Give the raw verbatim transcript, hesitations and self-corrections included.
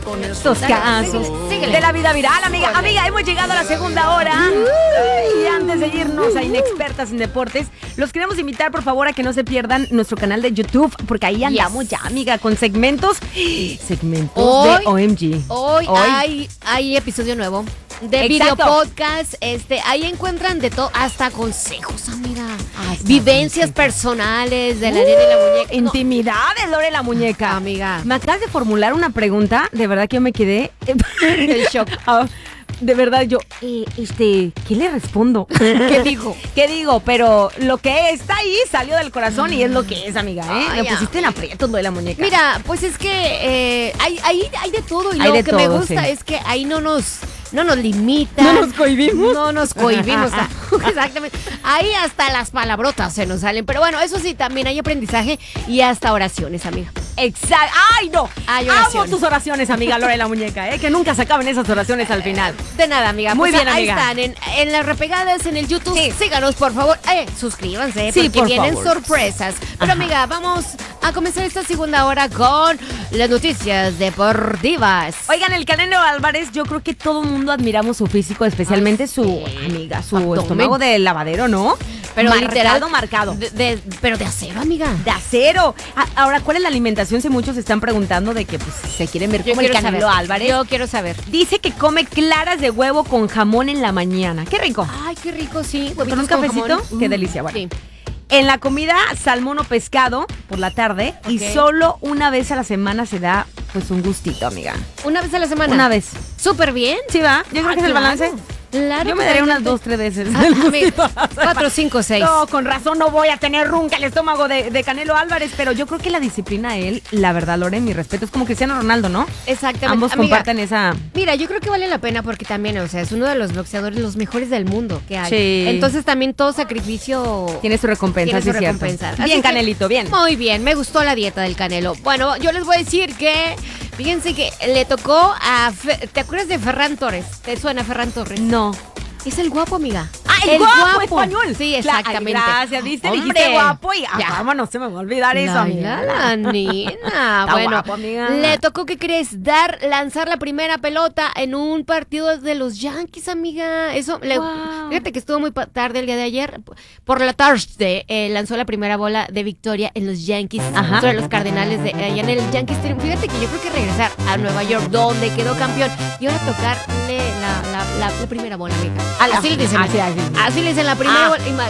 estos casos síguele. de la vida viral, amiga. Amiga, hemos llegado a la segunda hora. Y antes de irnos a Inexpertas en Deportes, los queremos invitar, por favor, a que no se pierdan nuestro canal de YouTube, porque ahí andamos Yes. ya, amiga, con segmentos, segmentos Hoy- de O M G. Hoy, Hay, hay episodio nuevo de Exacto. video podcast. Este, ahí encuentran de todo, hasta consejos, amiga. Hasta Vivencias consejos. personales de la arena y la muñeca. No, Intimidades, Lore la muñeca. amiga. Me acabas de formular una pregunta, de verdad que yo me quedé El shock. Ah, de verdad, yo, eh, este, ¿qué le respondo? ¿Qué dijo? ¿Qué digo? Pero lo que está ahí salió del corazón y es lo que es, amiga, ¿eh? Ay, Me pusiste en aprietos lo de la muñeca. Mira, pues es que eh, hay, hay, hay de todo y Hay lo de que me todo, gusta sí. es que ahí no nos, no nos limita. ¿No nos cohibimos? No nos cohibimos. Exactamente. Ahí hasta las palabrotas se nos salen. Pero bueno, eso sí, también hay aprendizaje y hasta oraciones, amiga. Exacto. ¡Ay, no! Hay Amo oraciones. tus oraciones, amiga Lore la muñeca, ¿eh? Que nunca se acaben esas oraciones al final. De nada, amiga. Muy Pues bien, ahí amiga. están, en, en las repegadas, en el YouTube. Sí. Síganos, por favor. Eh, suscríbanse, Sí, porque por vienen favor. sorpresas. Pero, Ajá. amiga, vamos a comenzar esta segunda hora con las noticias deportivas. Oigan, el Canelo Álvarez, yo creo que todo el mundo admiramos su físico, especialmente Ay, su, sí. amiga, su Abdomen. estómago de lavadero, ¿no? Pero marcado, literal, marcado. De, de- pero de acero, amiga. De acero. A- Ahora, ¿cuál es la alimentación? Si muchos se están preguntando de que pues, se quieren ver Yo como el quiero Canelo saber. Álvarez. Yo quiero saber. Dice que come claras de huevo con jamón en la mañana. ¡Qué rico! Ay, qué rico, sí. ¿Con huevitos un cafecito? jamón. ¡Qué Mm, delicia! Bueno. Sí. En la comida, salmón o pescado por la tarde. Y Ok. solo una vez a la semana se da pues un gustito, amiga. Una vez a la semana. Una vez. Súper bien. ¿Sí va? Yo creo Ah, que es el claro. balance. Claro. Yo me daría unas totalmente. dos, tres veces. Ah, del amiga, gustito a la semana. cuatro, cinco, seis. No, con razón no voy a tener runca el estómago de, de Canelo Álvarez, pero yo creo que la disciplina de él, la verdad, Lore, mi respeto, es como Cristiano Ronaldo, ¿no? Exactamente. Ambos Amiga, comparten esa... Mira, yo creo que vale la pena porque también, o sea, es uno de los boxeadores los mejores del mundo que hay. Sí. Entonces también todo sacrificio Tiene su recompensa, tiene sí su es cierto. recompensa. Así Bien, que- Canelito, bien. Muy bien, me gustó la dieta del Canelo. Bueno, yo les voy a decir que, fíjense que le tocó a, Fe- ¿te acuerdas de Ferran Torres? ¿Te suena Ferran Torres? No. Es el guapo, amiga. ¡Ah, el, guapo, español! Sí, Cla- exactamente. Ay, gracias, ¿viste? Hombre. Dijiste guapo y... Ah, Ya. vamos, no se me va a olvidar eso, La, amiga. la, la, nena. Está Bueno, guapo, amiga. le tocó, ¿qué crees? Dar, lanzar la primera pelota en un partido de los Yankees, amiga. Eso, le- Wow. fíjate que estuvo muy pa- tarde el día de ayer. Por la tarde eh, lanzó la primera bola de victoria en los Yankees Ajá. sobre los Cardenales de allá en el Yankee Stadium. Fíjate que yo creo que regresar a Nueva York, donde quedó campeón, y ahora tocarle la, la, la, la primera bola, amiga. A la- Así le dicen. así, así. Así le dicen la primera Ah. bola. Ima-